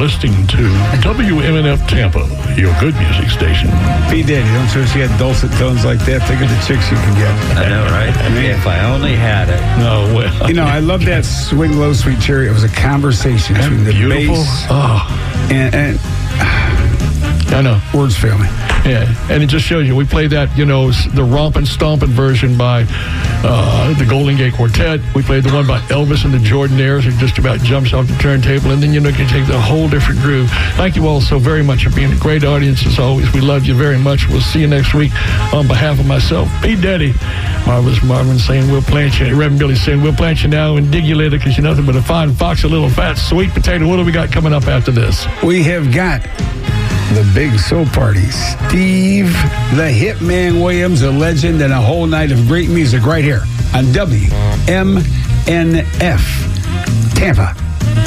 listening to WMNF Tampa, your good music station. P. Diddy, don't you wish you had dulcet tones like that? Think of the chicks you can get. I know, right? If I only had it. No, well. You know, I love that Swing Low, Sweet Cherry. It was a conversation between the beautiful. bass And I know. Words fail me. Yeah, and it just shows you. We played that, the rompin' stompin' version by the Golden Gate Quartet. We played the one by Elvis and the Jordanaires. It just about jumps off the turntable, and then you can take the whole different groove. Thank you all so very much for being a great audience as always. We love you very much. We'll see you next week. On behalf of myself, P. Daddy, Marvelous Marvin saying we'll plant you. Reverend Billy saying we'll plant you now and dig you later because you're nothing but a fine fox, a little fat sweet potato. What do we got coming up after this? We have got the Big Soul Party. Steve the Hitman Williams, a legend, and a whole night of great music right here on WMNF Tampa.